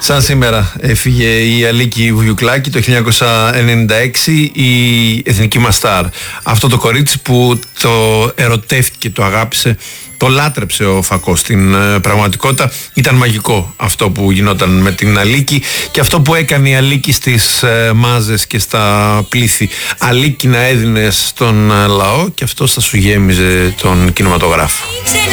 Σαν σήμερα έφυγε η Αλίκη Βουγιουκλάκη το 1996, η εθνική μας στάρ. Αυτό το κορίτσι που το ερωτεύτηκε, το αγάπησε, το λάτρεψε ο Φακός. Στην πραγματικότητα ήταν μαγικό αυτό που γινόταν με την Αλίκη και αυτό που έκανε η Αλίκη στις μάζες και στα πλήθη. Αλίκη να έδινε στον λαό και αυτό θα σου γέμιζε τον κινηματογράφο.